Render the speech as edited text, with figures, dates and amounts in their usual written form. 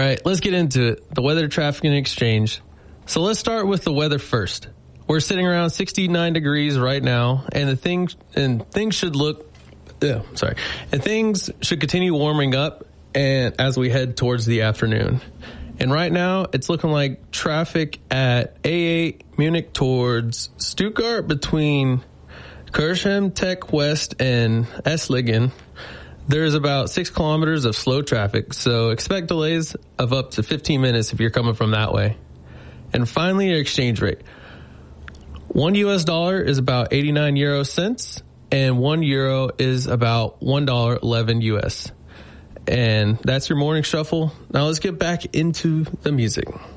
right, let's get into it. The weather, traffic, and exchange. So let's start with the weather first. We're sitting around 69 degrees right now, and things should continue warming up and as we head towards the afternoon. And right now, it's looking like traffic at A8 Munich towards Stuttgart between Kirchheim, Tech West, and Esslingen. There's about 6 kilometers of slow traffic, so expect delays of up to 15 minutes if you're coming from that way. And finally, your exchange rate. $1 is about 89 euro cents, and €1 is about $1.11 US. And that's your morning shuffle. Now let's get back into the music.